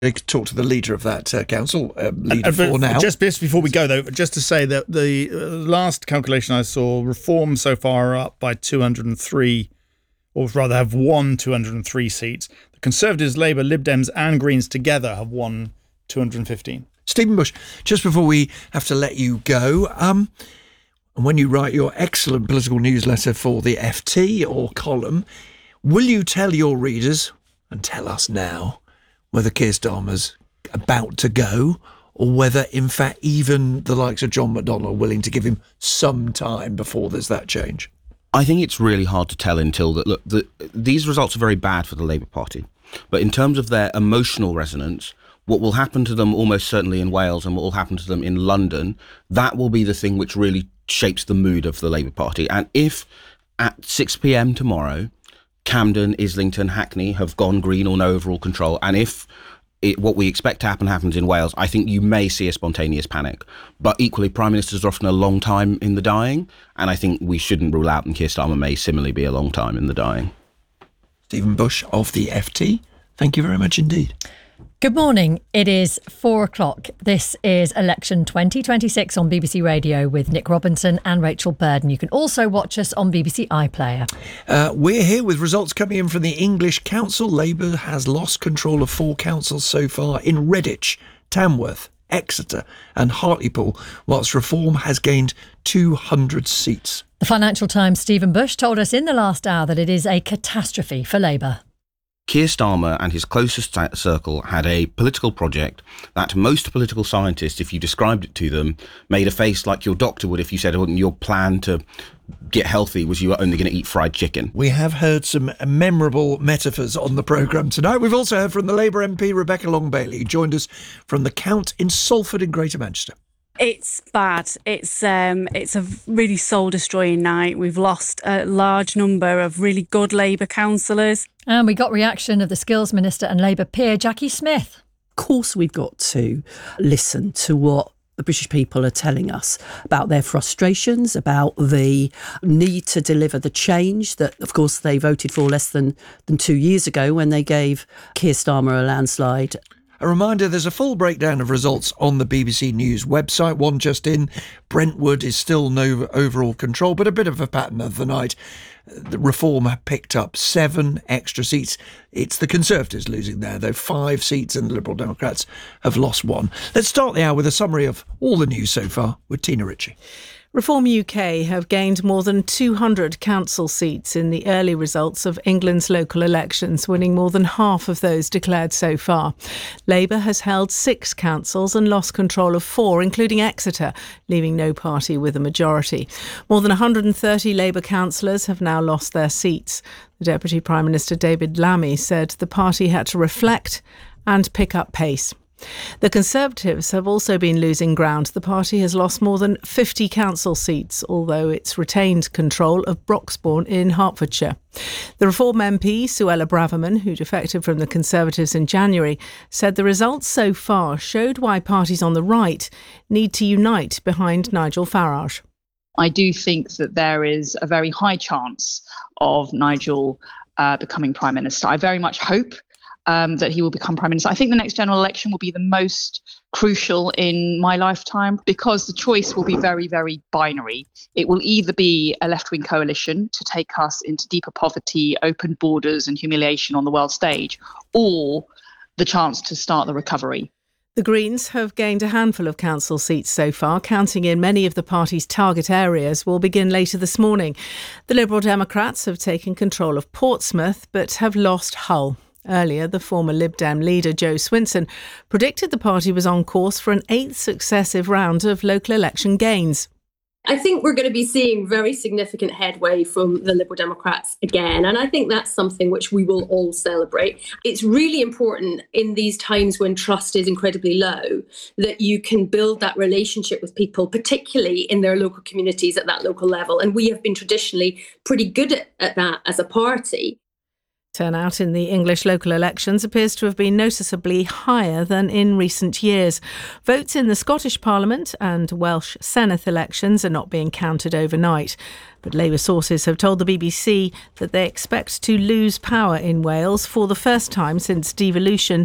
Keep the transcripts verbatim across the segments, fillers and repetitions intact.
I could talk to the leader of that uh, council, uh, leader uh, for now. Just, just before we go, though, just to say that the uh, last calculation I saw, Reform so far are up by two hundred three, or rather have won two hundred three seats. The Conservatives, Labour, Lib Dems and Greens together have won two hundred fifteen. Stephen Bush, just before we have to let you go, um, and when you write your excellent political newsletter for the F T or column, will you tell your readers, and tell us now, whether Keir Starmer's about to go or whether, in fact, even the likes of John McDonnell are willing to give him some time before there's that change? I think it's really hard to tell until that. Look, the, these results are very bad for the Labour Party. But in terms of their emotional resonance, what will happen to them almost certainly in Wales and what will happen to them in London, that will be the thing which really shapes the mood of the Labour Party. And if at six p.m. tomorrow, Camden, Islington, Hackney have gone green or no overall control, and if it, what we expect to happen happens in Wales, I think you may see a spontaneous panic. But equally, Prime Ministers are often a long time in the dying, and I think we shouldn't rule out, and Keir Starmer may similarly be a long time in the dying. Stephen Bush of the F T, thank you very much indeed. Good morning. It is four o'clock. This is Election twenty twenty-six on B B C Radio with Nick Robinson and Rachel Bird. And you can also watch us on B B C iPlayer. Uh, we're here with results coming in from the English Council. Labour has lost control of four councils so far in Redditch, Tamworth, Exeter and Hartlepool, whilst Reform has gained two hundred seats. The Financial Times' Stephen Bush told us in the last hour that it is a catastrophe for Labour. Keir Starmer and his closest circle had a political project that most political scientists, if you described it to them, made a face like your doctor would if you said, oh, your plan to get healthy was you were only going to eat fried chicken. We have heard some memorable metaphors on the programme tonight. We've also heard from the Labour M P Rebecca Long-Bailey, who joined us from the Count in Salford in Greater Manchester. It's bad. It's um, it's a really soul-destroying night. We've lost a large number of really good Labour councillors. And we got reaction of the Skills Minister and Labour peer Jackie Smith. Of course, we've got to listen to what the British people are telling us about their frustrations, about the need to deliver the change that, of course, they voted for less than, than two years ago when they gave Keir Starmer a landslide. A reminder, there's a full breakdown of results on the B B C News website. One just in, Brentwood is still no overall control, but a bit of a pattern of the night. The Reform have picked up seven extra seats. It's the Conservatives losing there, though five seats, and the Liberal Democrats have lost one. Let's start the hour with a summary of all the news so far with Tina Ritchie. Reform U K have gained more than two hundred council seats in the early results of England's local elections, winning more than half of those declared so far. Labour has held six councils and lost control of four, including Exeter, leaving no party with a majority. More than one hundred thirty Labour councillors have now lost their seats. The Deputy Prime Minister David Lammy said the party had to reflect and pick up pace. The Conservatives have also been losing ground. The party has lost more than fifty council seats, although it's retained control of Broxbourne in Hertfordshire. The Reform M P, Suella Braverman, who defected from the Conservatives in January, said the results so far showed why parties on the right need to unite behind Nigel Farage. I do think that there is a very high chance of Nigel uh, becoming Prime Minister. I very much hope Um, that he will become Prime Minister. I think the next general election will be the most crucial in my lifetime because the choice will be very, very binary. It will either be a left-wing coalition to take us into deeper poverty, open borders and humiliation on the world stage, or the chance to start the recovery. The Greens have gained a handful of council seats so far. Counting in many of the party's target areas will begin later this morning. The Liberal Democrats have taken control of Portsmouth but have lost Hull. Earlier, the former Lib Dem leader Jo Swinson predicted the party was on course for an eighth successive round of local election gains. I think we're going to be seeing very significant headway from the Liberal Democrats again, and I think that's something which we will all celebrate. It's really important in these times when trust is incredibly low that you can build that relationship with people, particularly in their local communities at that local level, and we have been traditionally pretty good at, at that as a party. Turnout in the English local elections appears to have been noticeably higher than in recent years. Votes in the Scottish Parliament and Welsh Senedd elections are not being counted overnight. But Labour sources have told the B B C that they expect to lose power in Wales for the first time since devolution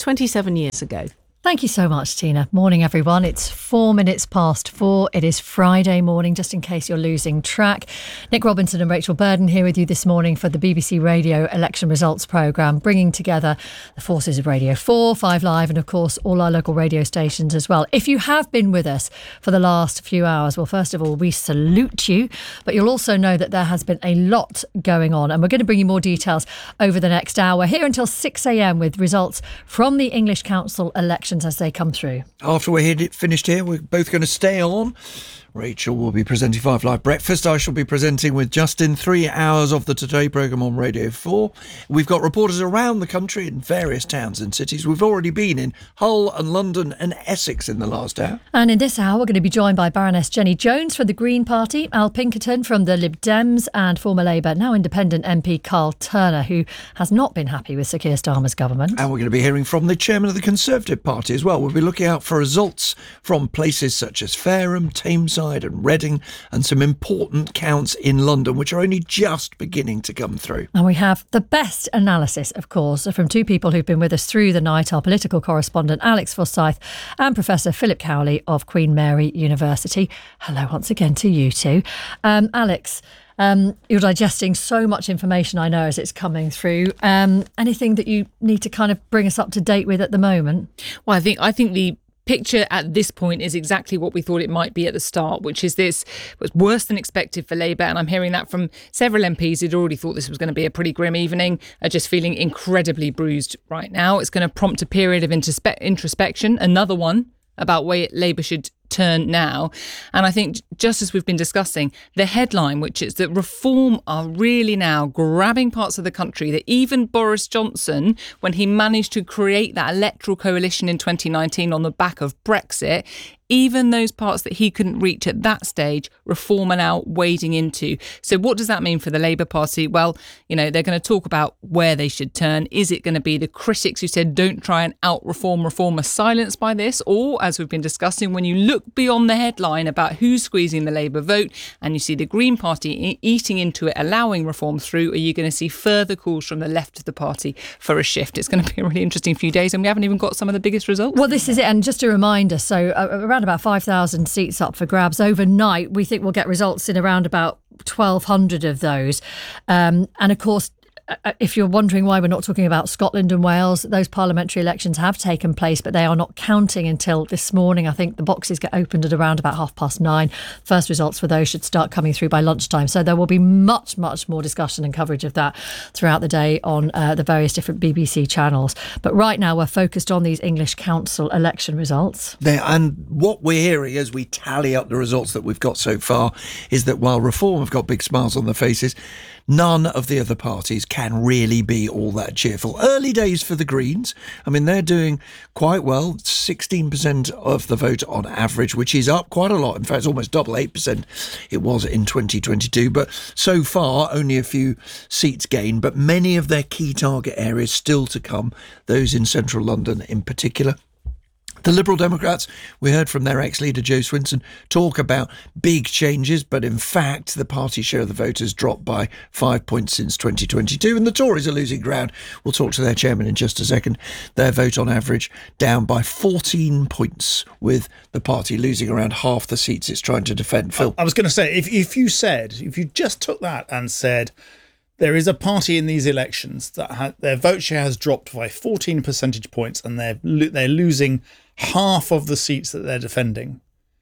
twenty-seven years ago. Thank you so much, Tina. Morning, everyone. It's four minutes past four. It is Friday morning, just in case you're losing track. Nick Robinson and Rachel Burden here with you this morning for the B B C Radio election results programme, bringing together the forces of Radio four, five Live and, of course, all our local radio stations as well. If you have been with us for the last few hours, well, first of all, we salute you, but you'll also know that there has been a lot going on, and we're going to bring you more details over the next hour, here until six a.m. with results from the English Council election as they come through. After we're finished here, we're both going to stay on. Rachel will be presenting Five Live Breakfast. I shall be presenting with Justin three hours of the Today programme on Radio four. We've got reporters around the country in various towns and cities. We've already been in Hull and London and Essex in the last hour. And in this hour, we're going to be joined by Baroness Jenny Jones from the Green Party, Al Pinkerton from the Lib Dems, and former Labour, now independent M P Carl Turner, who has not been happy with Sir Keir Starmer's government. And we're going to be hearing from the chairman of the Conservative Party as well. We'll be looking out for results from places such as Fareham, Tameside and Reading, and some important counts in London, which are only just beginning to come through. And we have the best analysis, of course, from two people who've been with us through the night, our political correspondent Alex Forsyth and Professor Philip Cowley of Queen Mary University. Hello once again to you two. Um, Alex, um, you're digesting so much information, I know, as it's coming through. Um, anything that you need to kind of bring us up to date with at the moment? Well, I think I think the picture at this point is exactly what we thought it might be at the start, which is this was worse than expected for Labour. And I'm hearing that from several M Ps who'd already thought this was going to be a pretty grim evening, are just feeling incredibly bruised right now. It's going to prompt a period of introspe- introspection, another one about where Labour should turn now. And I think, just as we've been discussing, the headline, which is that Reform are really now grabbing parts of the country that even Boris Johnson, when he managed to create that electoral coalition in twenty nineteen on the back of Brexit, even those parts that he couldn't reach at that stage, Reform are now wading into. So what does that mean for the Labour Party? Well, you know, they're going to talk about where they should turn. Is it going to be the critics who said don't try and out-reform Reform are silenced by this? Or, as we've been discussing, when you look beyond the headline about who's squeezing the Labour vote and you see the Green Party e- eating into it, allowing Reform through, are you going to see further calls from the left of the party for a shift? It's going to be a really interesting few days, and we haven't even got some of the biggest results. Well, this is it. And just a reminder, so uh, around about five thousand seats up for grabs overnight. We think we'll get results in around about twelve hundred of those. Um, and of course, if you're wondering why we're not talking about Scotland and Wales, those parliamentary elections have taken place, but they are not counting until this morning. I think the boxes get opened at around about half past nine. First results for those should start coming through by lunchtime. So there will be much, much more discussion and coverage of that throughout the day on uh, the various different B B C channels. But right now we're focused on these English Council election results. There, and what we're hearing as we tally up the results that we've got so far is that while Reform have got big smiles on their faces, none of the other parties can really be all that cheerful. Early days for the Greens. I mean, they're doing quite well, sixteen percent of the vote on average, which is up quite a lot. In fact, it's almost double, eight percent it was in twenty twenty-two. But so far, only a few seats gained, but many of their key target areas still to come, those in central London in particular. The Liberal Democrats, we heard from their ex-leader Jo Swinson talk about big changes, but in fact the party share of the vote has dropped by five points since twenty twenty-two, and the Tories are losing ground. We'll talk to their chairman in just a second. Their vote on average down by fourteen points, with the party losing around half the seats it's trying to defend. Phil? I was going to say, if if you said, if you just took that and said, there is a party in these elections that ha- their vote share has dropped by fourteen percentage points and they're lo- they're losing half of the seats that they're defending,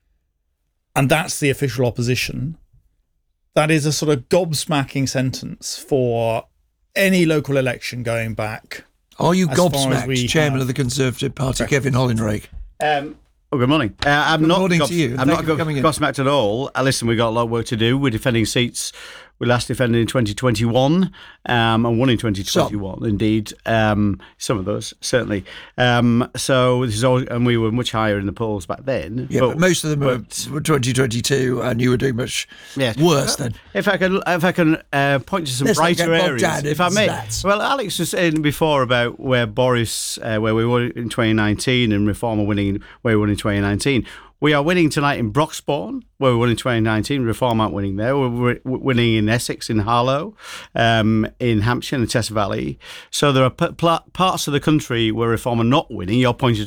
and that's the official opposition, that is a sort of gobsmacking sentence for any local election going back. Are you gobsmacked, Chairman have. of the Conservative Party, Kevin Hollinrake? Um, oh, good morning. Uh, I'm good not morning gobs- to you. I'm Thank not you for coming in. gobsmacked at all. Uh, listen, we've got a lot of work to do. We're defending seats we last defended in twenty twenty-one um, and won in twenty twenty-one, some. Indeed. Um, some of those, certainly. Um, so this is all, and we were much higher in the polls back then. Yeah, but, but most of them but, were twenty twenty-two, and you were doing much yes. worse then. If I can, if I can uh, point to some Let's brighter areas, if I may. Stats. Well, Alex was saying before about where Boris, uh, where we were in twenty nineteen, and Reform are winning where we won in twenty nineteen. We are winning tonight in Broxbourne, where we won in twenty nineteen. Reform aren't winning there. We're, we're winning in Essex, in Harlow, um, in Hampshire, in the Test Valley. So there are p- pl- parts of the country where Reform are not winning. You're pointing